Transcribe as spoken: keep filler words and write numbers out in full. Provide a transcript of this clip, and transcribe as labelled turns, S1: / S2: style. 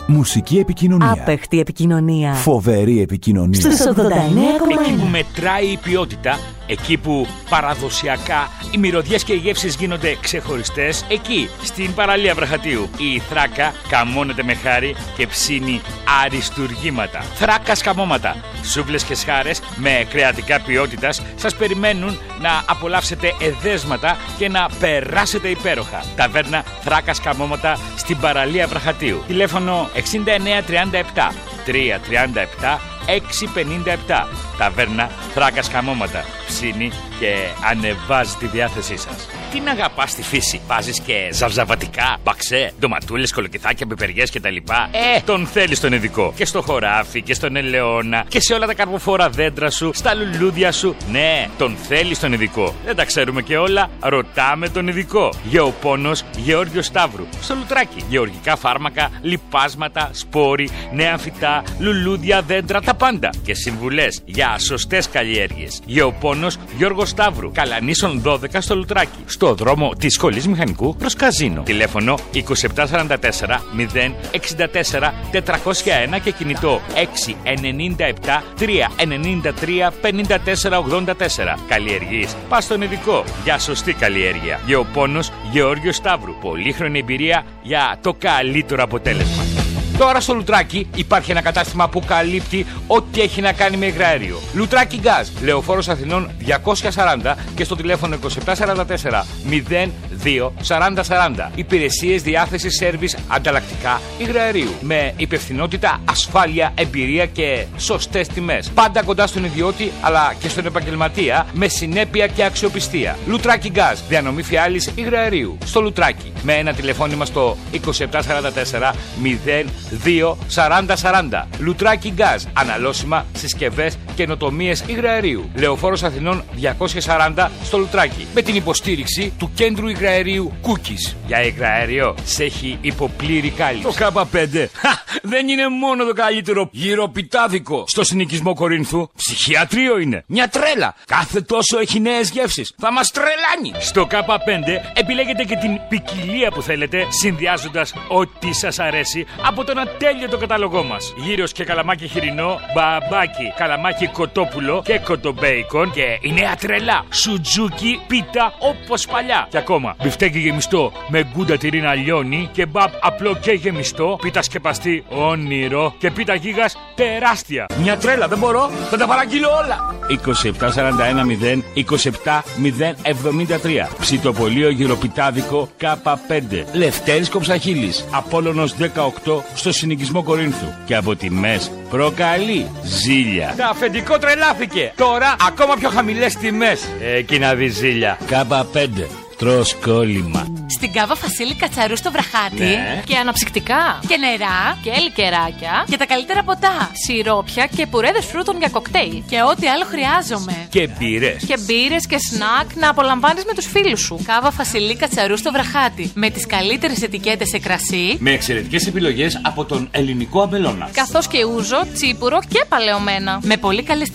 S1: Μουσική επικοινωνία.
S2: Άπεχτη επικοινωνία.
S1: Φοβερή επικοινωνία.
S2: Στους ογδόντα εννέα κόμμα ένα.
S3: Εκεί που μετράει η ποιότητα, εκεί που παραδοσιακά οι μυρωδιές και οι γεύσεις γίνονται ξεχωριστές, εκεί στην παραλία Βραχατίου η Θράκα καμώνεται με χάρη και ψήνει αριστουργήματα. Θράκα σκαμώματα, σούβλες και σχάρες με κρεατικά ποιότητας σας περιμένουν να απολαύσετε εδέσματα και να περάσετε υπέροχα. Ταβέρνα Θράκα σκαμώματα στην παραλία Βραχατίου. Τηλέφωνο εξήντα εννέα τριάντα επτά τριακόσια τριάντα επτά εξακόσια πενήντα επτά. Ταβέρνα Θράκα σκαμώματα. Ψήνει και ανεβάζει τη διάθεσή σας. Την αγαπάς στη φύση? Βάζεις και ζαρζαβατικά, μπαξέ, ντοματούλες, κολοκυθάκια, πιπεριές κτλ. Ε, τον θέλεις τον ειδικό. Και στο χωράφι και στον ελαιόνα και σε όλα τα καρποφόρα δέντρα σου, στα λουλούδια σου. Ναι, τον θέλεις τον ειδικό. Δεν τα ξέρουμε και όλα, ρωτάμε τον ειδικό. Γεωπόνος Γεώργιο Σταύρου. Στο Λουτράκι. Γεωργικά φάρμακα, λιπάσματα, σπόροι, νέα φυτά, λουλούδια, δέντρα, τα πάντα. Και συμβουλές για σωστές καλλιέργειες. Γεωπόνος Γιώργο Σταύρου. Καλανίσων δώδεκα στο Λουτράκι. Στο δρόμο της Σχολής Μηχανικού προς Καζίνο. Τηλέφωνο είκοσι επτά σαράντα τέσσερα μηδέν εξήντα τέσσερα τετρακόσια ένα και κινητό έξι εννιά επτά τρία εννιά τρία πέντε τέσσερα ογδόντα τέσσερα. Καλλιεργείς? Πας στον ειδικό για σωστή καλλιέργεια. Γεωπόνος Γεώργιο Σταύρου. Πολύχρονη εμπειρία για το καλύτερο αποτέλεσμα. Τώρα στο Λουτράκι υπάρχει ένα κατάστημα που καλύπτει ό,τι έχει να κάνει με υγραέριο. Λουτράκι Γκάζ, Λεωφόρος Αθηνών διακόσια σαράντα και στο τηλέφωνο είκοσι επτά σαράντα τέσσερα μηδέν δύο σαράντα σαράντα. Υπηρεσίες διάθεσης σέρβις ανταλλακτικά υγραερίου. Με υπευθυνότητα, ασφάλεια, εμπειρία και σωστές τιμές. Πάντα κοντά στον ιδιώτη αλλά και στον επαγγελματία με συνέπεια και αξιοπιστία. Λουτράκι Γκάζ, διανομή φιάλης υγραερίου. Στο Λουτράκι. Με ένα τηλεφώνημα στο είκοσι επτά σαράντα τέσσερα μηδέν δύο σαράντα σαράντα. Λουτράκι Γκάζ. Αναλώσιμα, συσκευές, καινοτομίες υγραερίου. Λεωφόρος Αθηνών διακόσια σαράντα στο Λουτράκι. Με την υποστήριξη του κέντρου υγραερίου Cookies. Για υγραέριο σε έχει υποπλήρη κάλυψη. Το Κάπα πέντε δεν είναι μόνο το καλύτερο γυροπιτάδικο στο συνοικισμό Κορίνθου. Ψυχιατρίο είναι. Μια τρέλα. Κάθε τόσο έχει νέες γεύσεις. Θα μας τρελάνει. Στο Κάπα πέντε επιλέγετε και την ποικιλία που θέλετε, συνδυάζοντας ό,τι σας αρέσει από τον ατέλειωτο κατάλογό μας. Γύρος και καλαμάκι χοιρινό, μπαμπάκι, καλαμάκι κοτόπουλο και κοτομπέικον και η νέα τρελά σουτζούκι πίτα όπως παλιά. Και ακόμα μπιφτέκι γεμιστό με γκούντα τυρίνα λιώνει, κεμπάπ απλό και γεμιστό, πίτα σκεπαστή όνειρο και πίτα γίγας τεράστια. Μια τρέλα, δεν μπορώ, θα τα παραγγείλω όλα. είκοσι επτά σαράντα ένα μηδέν είκοσι επτά μηδέν εβδομήντα τρία. Ψητοπολείο γυροπιτάδικο Κάπα πέντε. Λευτέρης Κοψαχίλης. Απόλλωνος δεκαοκτώ στο συνοικισμό Κορίνθου. Και από τιμές προκαλεί ζήλια. Το αφεντικό τρελάθηκε. Τώρα ακόμα πιο χαμηλές τιμές. Εκεί να δει ζήλια. Κάπα πέντε. Τρως κόλλημα.
S4: Στην Κάβα Φασίλη Κατσαρού στο Βραχάτι.
S3: Ναι.
S4: Και αναψυκτικά. Και νερά. Και λικεράκια. Και τα καλύτερα ποτά. Σιρόπια και πουρέδες φρούτων για κοκτέιλ. Και ό,τι άλλο χρειάζομαι.
S3: Και μπύρες.
S4: Και μπύρες και σνακ να απολαμβάνεις με τους φίλους σου. Κάβα Φασίλη Κατσαρού στο Βραχάτι. Με τις καλύτερες ετικέτες σε κρασί.
S3: Με εξαιρετικές επιλογές από τον ελληνικό αμπελώνα.
S4: Καθώς και ούζο, τσίπουρο και παλαιομένα. Με πολύ καλές